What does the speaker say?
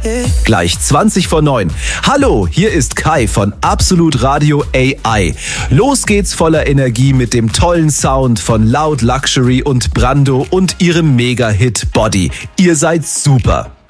Gleich 20 vor 9. Hallo, hier ist Kai von Absolut Radio AI. Los geht's voller Energie mit dem tollen Sound von Loud Luxury und Brando und ihrem Mega-Hit Body. Ihr seid super.